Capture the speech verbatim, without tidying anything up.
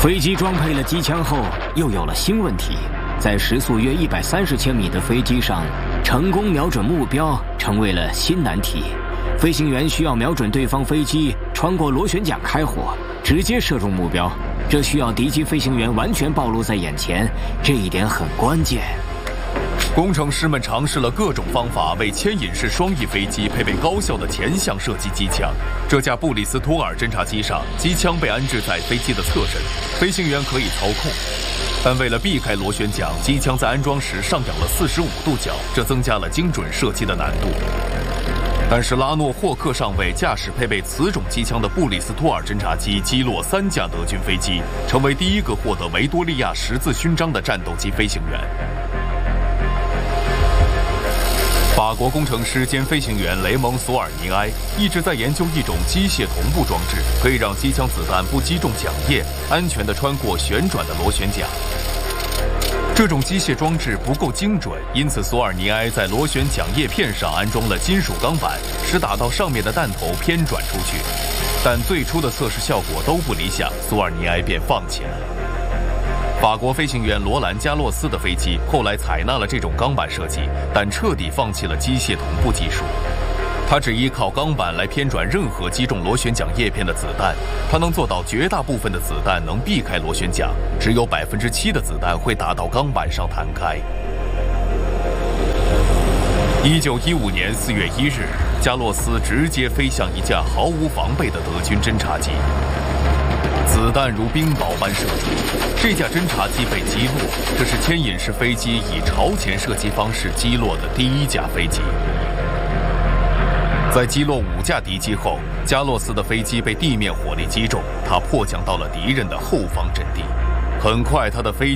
飞机装配了机枪后，又有了新问题。在时速约一百三十千米的飞机上，成功瞄准目标成为了新难题。飞行员需要瞄准对方飞机，穿过螺旋桨开火，直接射中目标。这需要敌机飞行员完全暴露在眼前，这一点很关键。 工程师们尝试了各种方法，为牵引式双翼飞机配备高效的前向射击机枪。这架布里斯托尔侦察机上，机枪被安置在飞机的侧身，飞行员可以操控。但为了避开螺旋桨，机枪在安装时上仰了四十五度角，这增加了精准射击的难度。但是拉诺霍克上尉驾驶配备此种机枪的布里斯托尔侦察机，击落三架德军飞机，成为第一个获得维多利亚十字勋章的战斗机飞行员。法国工程师兼飞行员雷蒙·索尔尼埃一直在研究一种机械同步装置，可以让机枪子弹不击中桨叶，安全地穿过旋转的螺旋桨。这种机械装置不够精准，因此索尔尼埃在螺旋桨叶片上安装了金属钢板，使打到上面的弹头偏转出去。但最初的测试效果都不理想，索尔尼埃便放弃了。法国飞行员罗兰·加洛斯的飞机后来采纳了这种钢板设计，但彻底放弃了机械同步技术。他只依靠钢板来偏转任何击中螺旋桨叶片的子弹，他能做到绝大部分的子弹能避开螺旋桨，只有百分之七的子弹会打到钢板上弹开。一九一五年四月一日，加洛斯直接飞向一架毫无防备的德军侦察机。子弹如冰雹般射出，这架侦察机被击落。这是牵引式飞机以朝前射击方式击落的第一架飞机。在击落五架敌机后，加洛斯的飞机被地面火力击中，他迫降到了敌人的后方阵地。很快，他的飞